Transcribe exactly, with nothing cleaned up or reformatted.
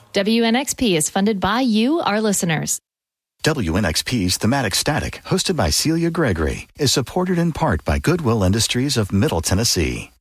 W N X P is funded by you, our listeners. W N X P's Thematic Static, hosted by Celia Gregory, is supported in part by Goodwill Industries of Middle Tennessee.